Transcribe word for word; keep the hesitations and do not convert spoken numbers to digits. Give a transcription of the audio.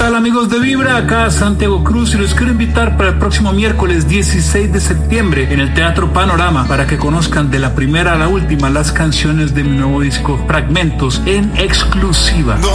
tal, amigos de Vibra? Acá Santiago Cruz y los quiero invitar para el próximo miércoles dieciséis de septiembre en el Teatro Panorama para que conozcan de la primera a la última las canciones de mi nuevo disco Fragmentos en exclusiva.